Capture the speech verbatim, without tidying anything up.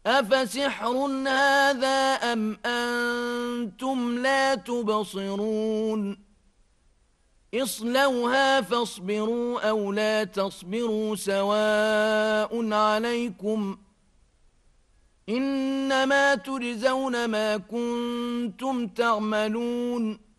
أفسحر هذا أم أنتم لا تبصرون اصلوها فاصبروا أو لا تصبروا سواء عليكم إنما تجزون ما كنتم تعملون